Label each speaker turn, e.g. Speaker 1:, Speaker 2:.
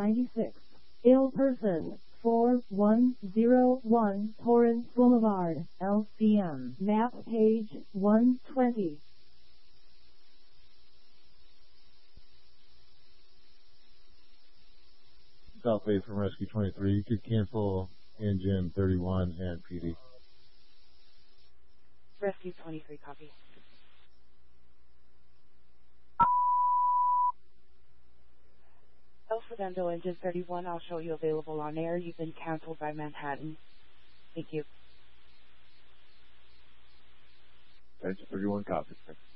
Speaker 1: 96. Ill person, 4101 Torrance Boulevard, LCM, map page 120.
Speaker 2: Southway from Rescue 23. You could cancel engine 31 and PD.
Speaker 3: Rescue 23, copy. El Segundo, engine 31, I'll show you available on air. You've been canceled by Manhattan. Thank you.
Speaker 4: Engine 31, copy.